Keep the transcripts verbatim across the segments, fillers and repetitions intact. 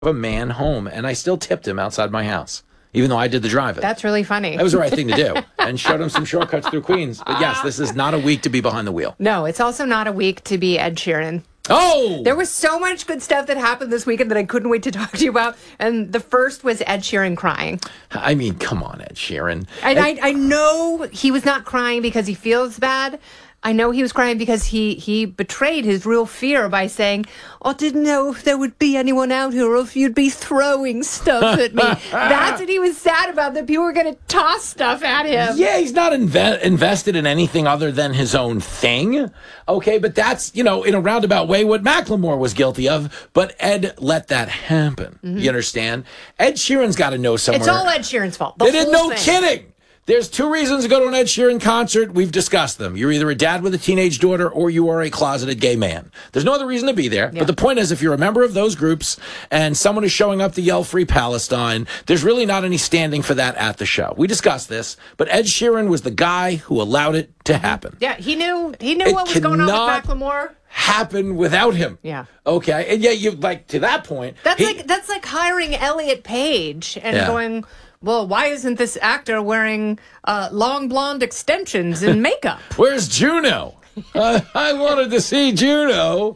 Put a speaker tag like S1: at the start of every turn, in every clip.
S1: a man home, and I still tipped him outside my house, even though I did the driving.
S2: That's really funny.
S1: That was the right thing to do, and showed him some shortcuts through Queens. But yes, this is not a week to be behind the wheel.
S2: No, it's also not a week to be Ed Sheeran.
S1: Oh!
S2: There was so much good stuff that happened this weekend that I couldn't wait to talk to you about. And the first was Ed Sheeran crying.
S1: I mean, come on, Ed Sheeran.
S2: And I, I know he was not crying because he feels bad. I know he was crying because he, he betrayed his real fear by saying, I didn't know if there would be anyone out here or if you'd be throwing stuff at me. That's what he was sad about, that people were going to toss stuff at him.
S1: Yeah, he's not inve- invested in anything other than his own thing. Okay, but that's, you know, in a roundabout way what Macklemore was guilty of. But Ed let that happen. Mm-hmm. You understand? Ed Sheeran's got to know somewhere.
S2: It's all Ed Sheeran's fault. The
S1: They did no
S2: thing.
S1: kidding. There's two reasons to go to an Ed Sheeran concert. We've discussed them. You're either a dad with a teenage daughter or you are a closeted gay man. There's no other reason to be there. Yeah. But the point is, if you're a member of those groups and someone is showing up to yell Free Palestine, there's really not any standing for that at the show. We discussed this, but Ed Sheeran was the guy who allowed it to happen.
S2: Yeah, he knew he knew
S1: It
S2: what was going on with
S1: cannot
S2: Macklemore.
S1: Happen without him.
S2: Yeah.
S1: Okay. And yet you like to that point.
S2: That's
S1: he,
S2: like that's like hiring Elliot Page and
S1: Yeah.
S2: going, well, why isn't this actor wearing uh, long blonde extensions and makeup?
S1: Where's Juno? uh, I wanted to see Juno.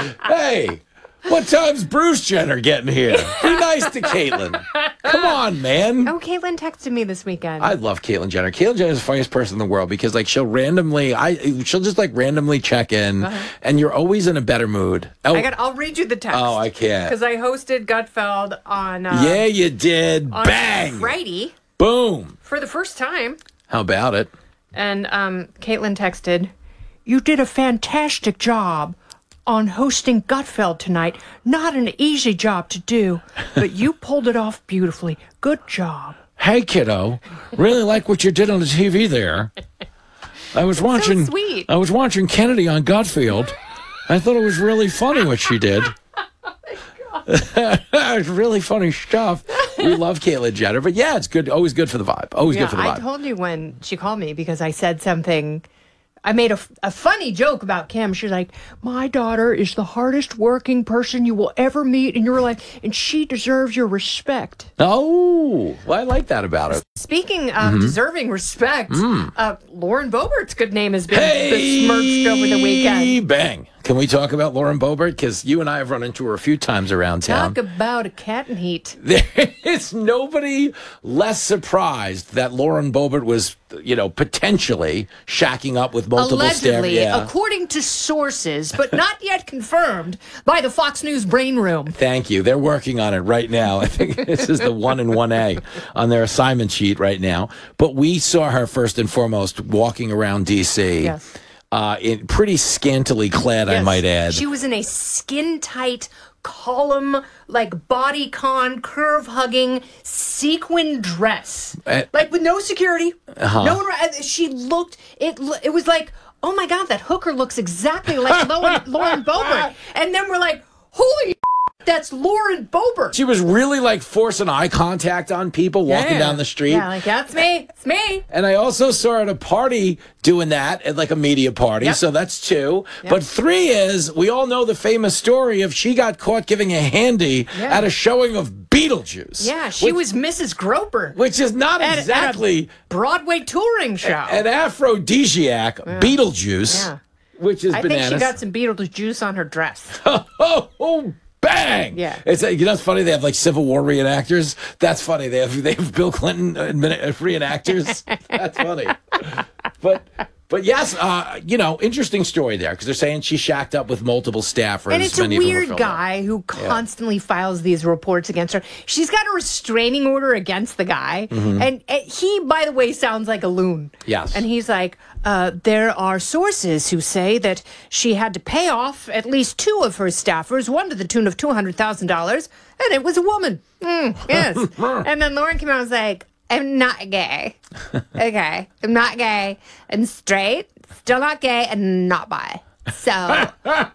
S1: Hey, what time's Bruce Jenner getting here? Be nice to Caitlyn. Come on, man.
S2: Oh, Caitlyn texted me this weekend.
S1: I love Caitlyn Jenner. Caitlyn Jenner is the funniest person in the world because, like, she'll randomly, I she'll just like randomly check in,
S2: Uh-huh.
S1: and you're always in a better mood. Oh,
S2: I got. I'll read you the text.
S1: oh, I can't.
S2: Because I hosted Gutfeld on. Uh,
S1: Yeah, you did.
S2: on
S1: Bang.
S2: Friday
S1: Boom.
S2: for the first time,
S1: How about it?
S2: and um, Caitlyn texted, "You did a fantastic job on hosting Gutfeld tonight. Not an easy job to do, but you pulled it off beautifully. Good job."
S1: Hey, kiddo. Really like what you did on the T V there. I was watching.
S2: sweet.
S1: I was watching Kennedy on Gutfield. I thought it was really funny what she did. It's really funny stuff. We love Caitlyn Jenner, but yeah, it's good. Always good for the vibe. Always
S2: Yeah,
S1: good for the vibe.
S2: I told you when she called me because I said something. I made a, a funny joke about Kim. She's like, my daughter is the hardest working person you will ever meet in your life, and she deserves your respect.
S1: Oh, well, I like that about her.
S2: Speaking of
S1: Mm-hmm.
S2: deserving respect,
S1: Mm.
S2: uh, Lauren Boebert's good name has been
S1: Hey,
S2: besmirched over the weekend.
S1: Bang. Can we talk about Lauren Boebert? Because you and I have run into her a few times around town.
S2: Talk about a cat in heat.
S1: There is nobody less surprised that Lauren Boebert was, you know, potentially shacking up with multiple
S2: Allegedly,
S1: staff- yeah.
S2: according to sources, but not yet confirmed by the Fox News Brain Room.
S1: Thank you. They're working on it right now. I think this is the one and one A on their assignment sheet right now. But we saw her first and foremost walking around D C.
S2: Yes.
S1: Uh, in pretty scantily clad, I
S2: Yes.
S1: might add.
S2: She was in a skin tight column, like bodycon, curve hugging, sequin dress,
S1: Uh,
S2: like with no security.
S1: Uh-huh.
S2: No one. uh, She looked. It. It was like, oh my god, that hooker looks exactly like Lauren, Lauren Boebert. And then we're like, holy, that's Lauren Boebert.
S1: She was really like forcing eye contact on people walking
S2: Yeah.
S1: down the street.
S2: Yeah, like that's me. It's me.
S1: And I also saw her at a party doing that, at like a media party.
S2: Yep.
S1: So that's two. But three is, we all know the famous story of she got caught giving a handy
S2: Yeah.
S1: at a showing of Beetlejuice.
S2: Yeah, she
S1: which,
S2: was Missus Groper.
S1: Which is not
S2: At- at a
S1: exactly
S2: Broadway touring show.
S1: an aphrodisiac, Beetlejuice,
S2: Yeah.
S1: which is
S2: I
S1: bananas.
S2: think she got some Beetlejuice juice on her dress.
S1: oh, oh, bang!
S2: Yeah.
S1: It's like, you know, it's funny. They have like Civil War reenactors. That's funny. They have they have Bill Clinton admin- uh, reenactors. That's funny. But but yes, uh, you know, interesting story there because they're saying she shacked up with multiple staffers.
S2: And it's a
S1: many of whom were
S2: weird
S1: filled
S2: guy who constantly files these reports against her. She's got a restraining order against the guy. And, and he, by the way, sounds like a loon.
S1: Yes.
S2: And he's like, uh, there are sources who say that she had to pay off at least two of her staffers, one to the tune of two hundred thousand dollars, and it was a woman. Mm, yes. And then Lauren came out and was like, I'm not gay. Okay. I'm not gay. I'm straight, still not gay, and not bi. So,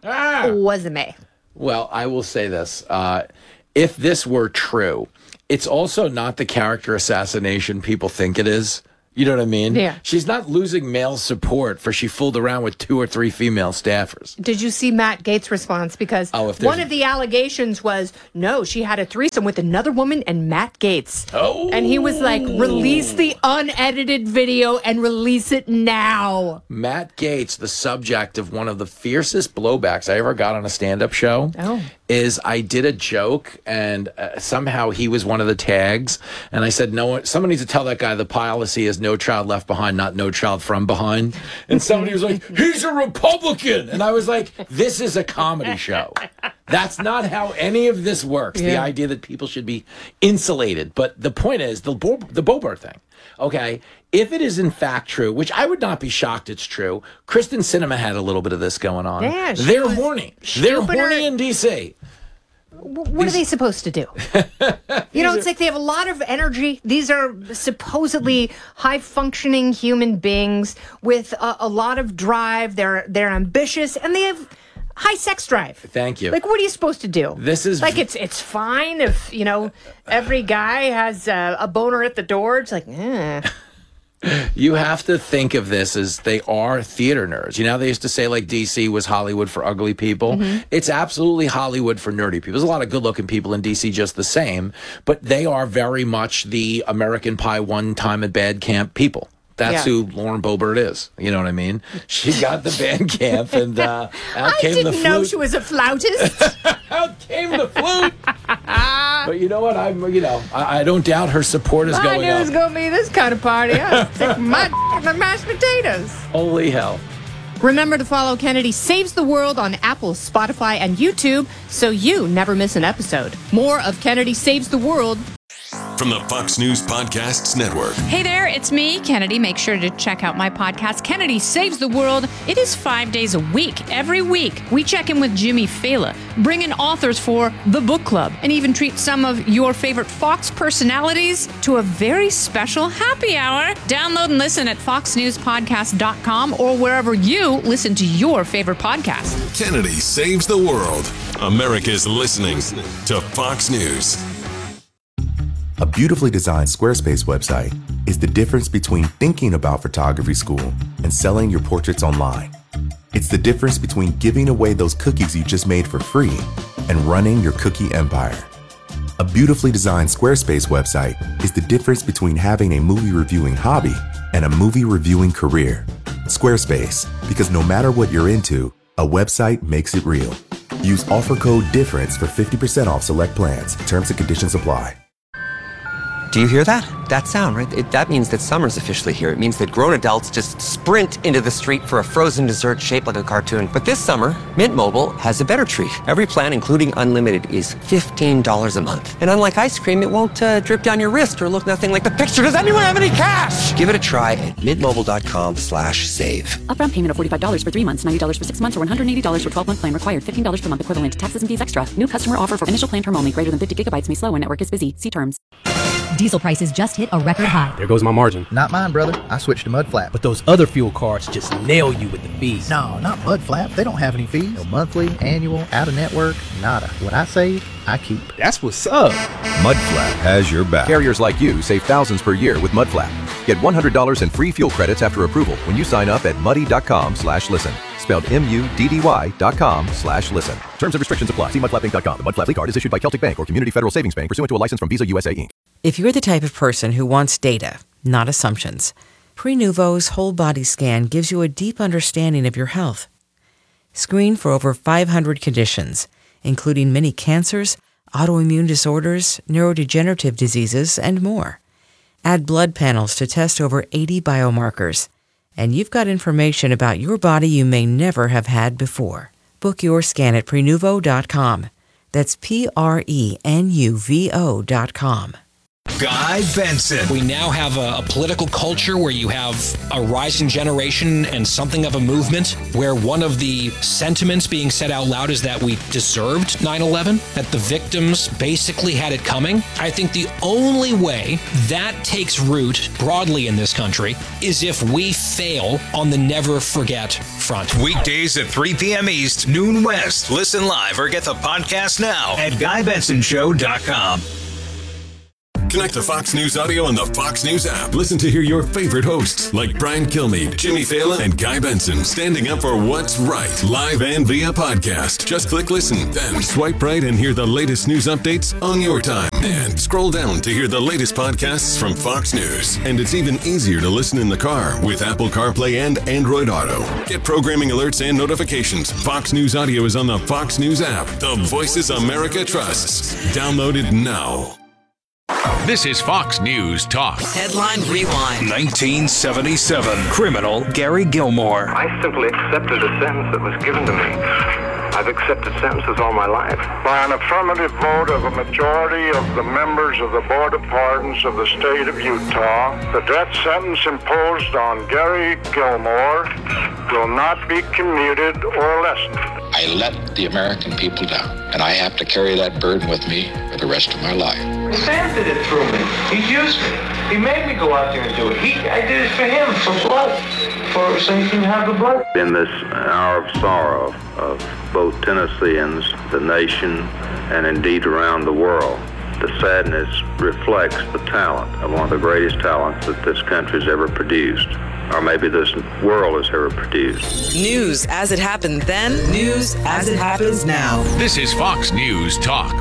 S2: wasn't me.
S1: Well, I will say this. Uh, if this were true, it's also not the character assassination people think it is. You know what I mean?
S2: Yeah.
S1: She's not losing male support for she fooled around with two or three female staffers.
S2: Did you see Matt Gaetz' response? Because
S1: oh, if
S2: one of the allegations was, no, she had a threesome with another woman and Matt Gaetz.
S1: Oh.
S2: And he was like, release the unedited video and release it now.
S1: Matt Gaetz, the subject of one of the fiercest blowbacks I ever got on a stand-up show,
S2: oh.
S1: is I did a joke and uh, somehow he was one of the tags. And I said, no one, someone needs to tell that guy the policy is no child left behind, not no child from behind. And somebody was like, he's a Republican. And I was like, this is a comedy show. That's not how any of this works. Yeah. The idea that people should be insulated. But the point is, the Bo, the Boebert thing, okay, if it is in fact true, which I would not be shocked it's true, Kristen Sinema had a little bit of this going on.
S2: Yeah,
S1: They're horny. They're horny in D C
S2: What are they supposed to do? You know, it's like they have a lot of energy. These are supposedly high-functioning human beings with a, a lot of drive. They're they're ambitious, and they have high sex drive.
S1: Thank you.
S2: Like, what are you supposed to do?
S1: This is
S2: like it's it's fine if, you know, every guy has a, a boner at the door. It's like, eh.
S1: You have to think of this as they are theater nerds. You know, they used to say like D C was Hollywood for ugly people. Mm-hmm. It's absolutely Hollywood for nerdy people. There's a lot of good looking people in D C just the same, but they are very much the American Pie one time at bad camp people. That's yeah. who Lauren Boebert is. You know what I mean? She got the band camp, and uh, out
S2: I
S1: came the flute.
S2: I didn't know she was a flautist.
S1: Out came the flute. But you know what? I'm, you know, I, I don't doubt her support is
S2: I
S1: going
S2: knew
S1: up.
S2: it was going to be this kind of party. I stick my d- in mashed potatoes.
S1: Holy hell.
S2: Remember to follow Kennedy Saves the World on Apple, Spotify, and YouTube so you never miss an episode. More of Kennedy Saves the World
S3: from the Fox News Podcasts Network.
S4: Hey there, it's me, Kennedy. Make sure to check out my podcast, Kennedy Saves the World. It is five days a week. Every week, we check in with Jimmy Fallon, bring in authors for the book club, and even treat some of your favorite Fox personalities to a very special happy hour. Download and listen at fox news podcast dot com or wherever you listen to your favorite podcast.
S3: Kennedy Saves the World. America's listening to Fox News.
S5: A beautifully designed Squarespace website is the difference between thinking about photography school and selling your portraits online. It's the difference between giving away those cookies you just made for free and running your cookie empire. A beautifully designed Squarespace website is the difference between having a movie reviewing hobby and a movie reviewing career. Squarespace, because no matter what you're into, a website makes it real. Use offer code DIFFERENCE for fifty percent off select plans. Terms and conditions apply.
S6: Do you hear that? That sound, right? It, that means that summer's officially here. It means that grown adults just sprint into the street for a frozen dessert shaped like a cartoon. But this summer, Mint Mobile has a better treat. Every plan, including unlimited, is fifteen dollars a month. And unlike ice cream, it won't uh, drip down your wrist or look nothing like the picture. Does anyone have any cash? Give it a try at mintmobile.com slash save.
S7: Upfront payment of forty-five dollars for three months, ninety dollars for six months, or one hundred eighty dollars for twelve-month plan required. fifteen dollars per month equivalent. Taxes and fees extra. New customer offer for initial plan term only. Greater than fifty gigabytes may slow when network is busy. See terms.
S8: Diesel prices just hit a record high.
S9: There goes my margin.
S10: Not mine, brother. I switched to Mudflap.
S9: But those other fuel cards just nail you with the fees.
S10: No, not Mudflap. They don't have any fees. No monthly, annual, out-of-network, nada. What I save, I keep.
S9: That's what's up.
S11: Mudflap has your back. Carriers like you save thousands per year with Mudflap. Get one hundred dollars in free fuel credits after approval when you sign up at muddy.com slash listen. Spelled M-U-D-D-Y dot com slash listen. Terms and restrictions apply. See mudflap inc dot com. The Mudflap card is issued by Celtic Bank or Community Federal Savings Bank pursuant to a license from Visa U S A Incorporated.
S12: If you're the type of person who wants data, not assumptions, Prenuvo's whole body scan gives you a deep understanding of your health. Screen for over five hundred conditions, including many cancers, autoimmune disorders, neurodegenerative diseases, and more. Add blood panels to test over eighty biomarkers, and you've got information about your body you may never have had before. Book your scan at prenuvo dot com. That's P R E N U V O dot com.
S13: Guy Benson.
S14: We now have a, a political culture where you have a rising generation and something of a movement where one of the sentiments being said out loud is that we deserved nine eleven, that the victims basically had it coming. I think the only way that takes root broadly in this country is if we fail on the never forget front.
S13: Weekdays at three p.m. East, noon West. Listen live or get the podcast now at guy benson show dot com.
S3: Connect to Fox News Audio on the Fox News app. Listen to hear your favorite hosts like Brian Kilmeade, Jimmy Fallon, and Guy Benson standing up for what's right, live and via podcast. Just click listen, then swipe right and hear the latest news updates on your time. And scroll down to hear the latest podcasts from Fox News. And it's even easier to listen in the car with Apple CarPlay and Android Auto. Get programming alerts and notifications. Fox News Audio is on the Fox News app. The voices America trusts. Download it now.
S15: This is Fox News Talk.
S16: Headline Rewind.
S13: nineteen seventy-seven. Criminal Gary Gilmore.
S17: I simply accepted a sentence that was given to me. I've accepted sentences all my life.
S18: By an affirmative vote of a majority of the members of the Board of Pardons of the state of Utah, the death sentence imposed on Gary Gilmore will not be commuted or lessened.
S19: I let the American people down, and I have to carry that burden with me for the rest of my life.
S20: Sam did it through me. He used me. He made me go out there and do it. He, I did it for him, for blood, for so he can have the blood.
S21: In this hour of sorrow of both Tennesseans, the nation, and indeed around the world, the sadness reflects the talent of one of the greatest talents that this country has ever produced, or maybe this world has ever produced.
S16: News as it happened then, news as it happens now.
S15: This is Fox News Talk.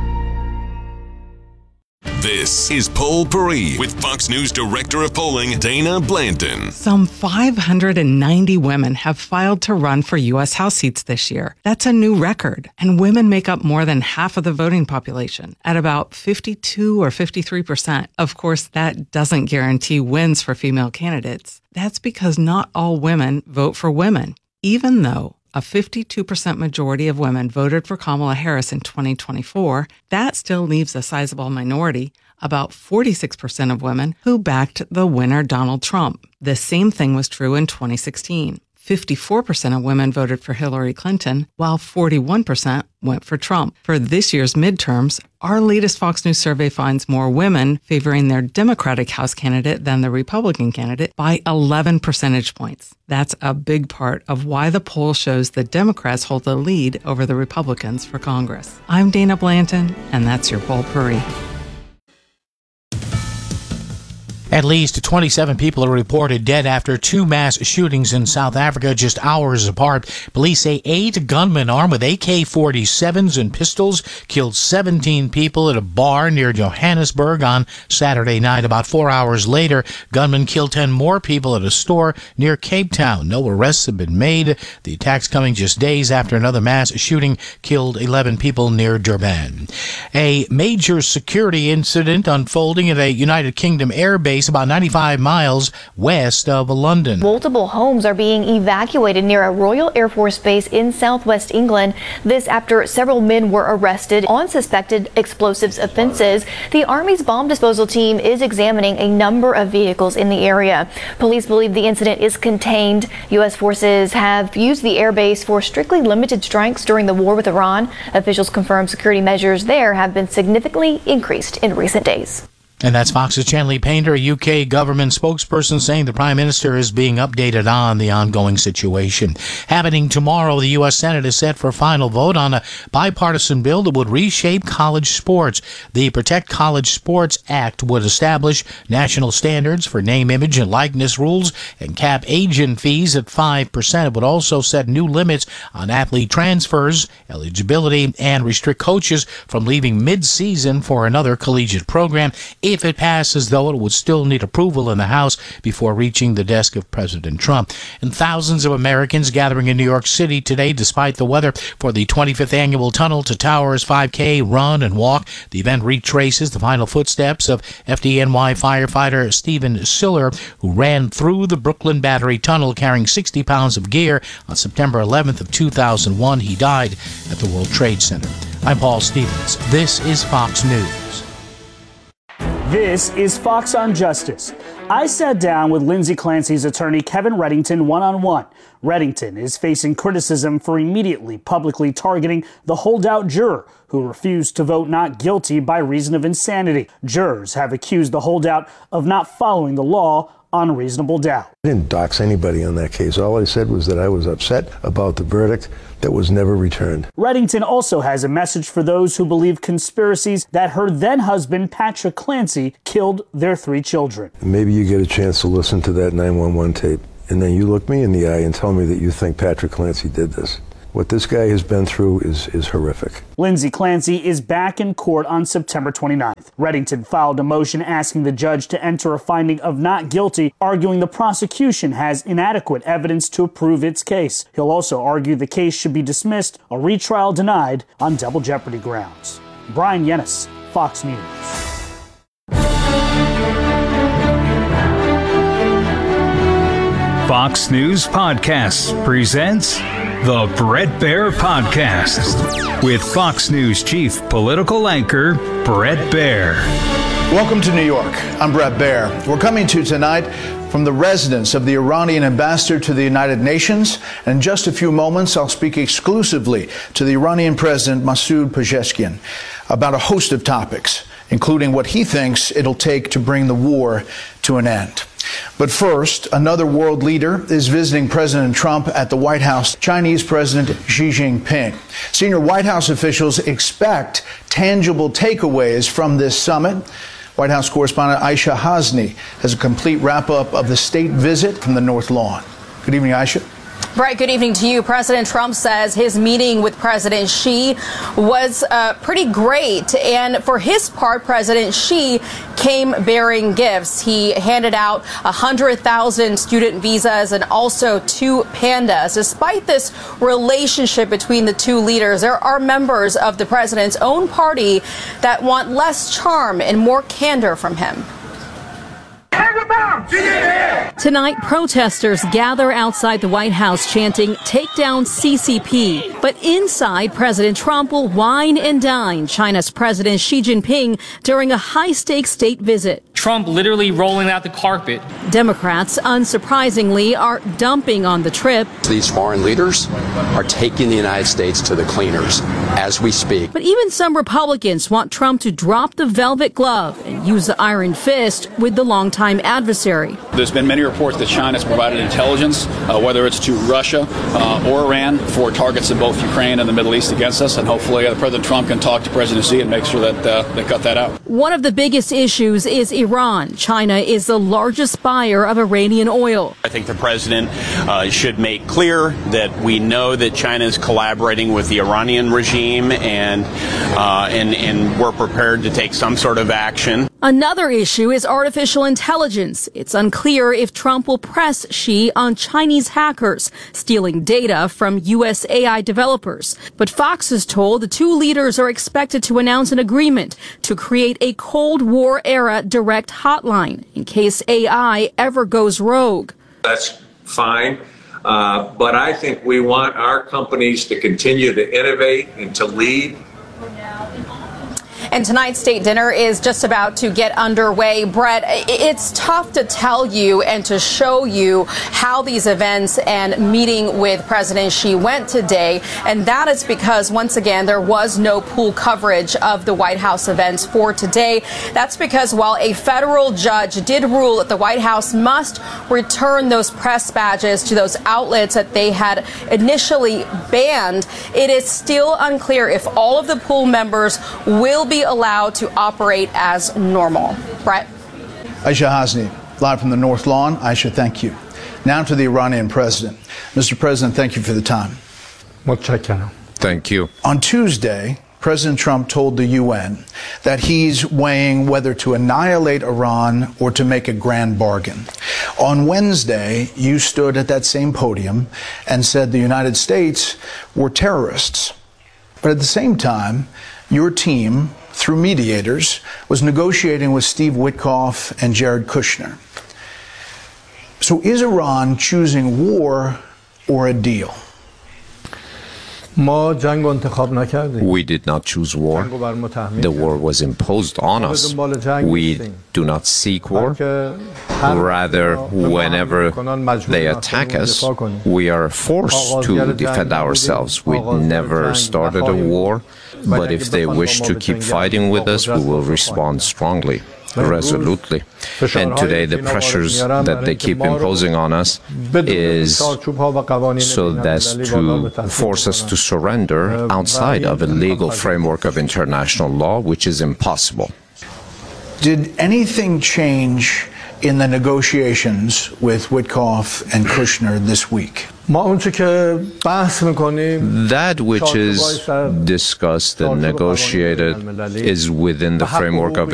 S3: This is Poll Paris with Fox News Director of Polling, Dana Blanton.
S22: Some five hundred ninety women have filed to run for U S House seats this year. That's a new record. And women make up more than half of the voting population, at about fifty-two or fifty-three percent. Of course, that doesn't guarantee wins for female candidates. That's because not all women vote for women, even though a fifty-two percent majority of women voted for Kamala Harris in twenty twenty-four, that still leaves a sizable minority, about forty-six percent of women, who backed the winner Donald Trump. The same thing was true in twenty sixteen. fifty-four percent of women voted for Hillary Clinton, while forty-one percent went for Trump. For this year's midterms, our latest Fox News survey finds more women favoring their Democratic House candidate than the Republican candidate by eleven percentage points. That's a big part of why the poll shows the Democrats hold the lead over the Republicans for Congress. I'm Dana Blanton, and that's your Poll Paris.
S23: At least twenty-seven people are reported dead after two mass shootings in South Africa just hours apart. Police say eight gunmen armed with A K forty-sevens and pistols killed seventeen people at a bar near Johannesburg on Saturday night. About four hours later, gunmen killed ten more people at a store near Cape Town. No arrests have been made. The attacks coming just days after another mass shooting killed eleven people near Durban. A major security incident unfolding at a United Kingdom air base about ninety-five miles west of London.
S24: Multiple homes are being evacuated near a Royal Air Force base in southwest England. This after several men were arrested on suspected explosives offenses. The Army's bomb disposal team is examining a number of vehicles in the area. Police believe the incident is contained. U S forces have used the air base for strictly limited strikes during the war with Iran. Officials confirm security measures there have been significantly increased in recent days.
S23: And that's Fox's Chanley Painter, a U K government spokesperson, saying the Prime Minister is being updated on the ongoing situation. Happening tomorrow, the U S Senate is set for a final vote on a bipartisan bill that would reshape college sports. The Protect College Sports Act would establish national standards for name, image, and likeness rules and cap agent fees at five percent. It would also set new limits on athlete transfers, eligibility, and restrict coaches from leaving mid-season for another collegiate program. If it passes, though, it would still need approval in the House before reaching the desk of President Trump. And thousands of Americans gathering in New York City today, despite the weather, for the twenty-fifth annual Tunnel to Towers five K run and walk. The event retraces the final footsteps of F D N Y firefighter Stephen Siller, who ran through the Brooklyn Battery Tunnel carrying sixty pounds of gear on September eleventh of two thousand one. He died at the World Trade Center. I'm Paul Stevens. This is Fox News.
S25: This is Fox on Justice. I sat down with Lindsay Clancy's attorney Kevin Reddington one-on-one. Reddington is facing criticism for immediately publicly targeting the holdout juror who refused to vote not guilty by reason of insanity. Jurors have accused the holdout of not following the law on reasonable doubt.
S1: I didn't dox anybody on that case. All I said was that I was upset about the verdict that was never returned.
S25: Reddington also has a message for those who believe conspiracies that her then-husband, Patrick Clancy, killed their three children.
S1: Maybe you get a chance to listen to that nine one one tape, and then you look me in the eye and tell me that you think Patrick Clancy did this. What this guy has been through is, is horrific.
S25: Lindsay Clancy is back in court on September twenty-ninth. Reddington filed a motion asking the judge to enter a finding of not guilty, arguing the prosecution has inadequate evidence to prove its case. He'll also argue the case should be dismissed, a retrial denied on double jeopardy grounds. Brian Yennis, Fox News.
S13: Fox News Podcasts presents The Bret Baier Podcast with Fox News chief political anchor Bret Baier.
S2: Welcome to New York. I'm Bret Baier. We're coming to you tonight from the residence of the Iranian ambassador to the United Nations. And in just a few moments, I'll speak exclusively to the Iranian President Masoud Pezeshkian about a host of topics, including what he thinks it'll take to bring the war to an end. But first, another world leader is visiting President Trump at the White House, Chinese President Xi Jinping. Senior White House officials expect tangible takeaways from this summit. White House correspondent Aisha Hasni has a complete wrap-up of the state visit from the North Lawn. Good evening, Aisha.
S4: Right, good evening to you. President Trump says his meeting with President Xi was uh, pretty great. And for his part, President Xi came bearing gifts. He handed out one hundred thousand student visas and also two pandas. Despite this relationship between the two leaders, there are members of the president's own party that want less charm and more candor from him.
S5: Tonight, protesters gather outside the White House chanting, "Take down C C P." But inside, President Trump will wine and dine China's President Xi Jinping during a high-stakes state visit.
S6: Trump literally rolling out the carpet.
S5: Democrats, unsurprisingly, are dumping on the trip.
S26: These foreign leaders are taking the United States to the cleaners as we speak.
S5: But even some Republicans want Trump to drop the velvet glove and use the iron fist with the longtime adversary.
S27: There's been many reports that China's provided intelligence, uh, whether it's to Russia uh, or Iran, for targets in both Ukraine and the Middle East against us. And hopefully uh, President Trump can talk to President Xi and make sure that uh, they cut that out.
S5: One of the biggest issues is Iran. China is the largest buyer of Iranian oil.
S28: I think the president uh, should make clear that we know that China is collaborating with the Iranian regime, and, uh, and, and we're prepared to take some sort of action.
S5: Another issue is artificial intelligence. It's unclear if Trump will press Xi on Chinese hackers stealing data from U S A I developers. But Fox is told the two leaders are expected to announce an agreement to create a Cold War-era direct hotline in case A I ever goes rogue.
S29: That's fine. Uh, but I think we want our companies to continue to innovate and to lead.
S4: And tonight's state dinner is just about to get underway. Bret, it's tough to tell you and to show you how these events and meeting with President Xi went today. And that is because, once again, there was no pool coverage of the White House events for today. That's because while a federal judge did rule that the White House must return those press badges to those outlets that they had initially banned, it is still unclear if all of the pool members will be allowed to operate as normal. Bret?
S2: Aisha Hasni, live from the North Lawn. Aisha, thank you. Now to the Iranian president. Mister President, thank you for the time.
S30: Thank you.
S2: On Tuesday, President Trump told the U N that he's weighing whether to annihilate Iran or to make a grand bargain. On Wednesday, you stood at that same podium and said the United States were terrorists. But at the same time, your team, through mediators, was negotiating with Steve Witkoff and Jared Kushner. So is Iran choosing war or a deal?
S30: We did not choose war. The war was imposed on us. We do not seek war. Rather, whenever they attack us, we are forced to defend ourselves. We never started a war, but if they wish to keep fighting with us, we will respond strongly. resolutely. And today the pressures that they keep imposing on us is so that's to force us to surrender outside of a legal framework of international law, which is impossible.
S2: Did anything change in the negotiations with Witkoff and Kushner this week?
S30: That which is discussed and negotiated is within the framework of